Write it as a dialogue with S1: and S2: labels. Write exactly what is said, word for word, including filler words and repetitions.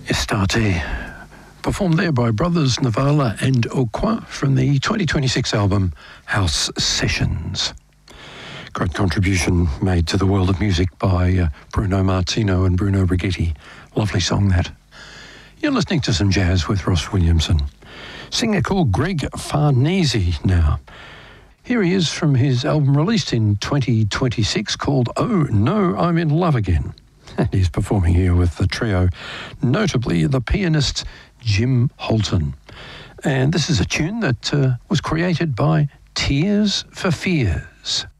S1: Estate, performed there by brothers Navala and Okwa from the twenty twenty-six album House Sessions. Great contribution made to the world of music by uh, Bruno Martino and Bruno Brigitti. Lovely song, that. You're listening to some jazz with Ross Williamson. Singer called Greg Farnese now. Here he is from his album released in twenty twenty-six called Oh No, I'm in Love Again. And he's performing here with the trio, notably the pianist Jim Holton. And this is a tune that uh, was created by Tears for Fears.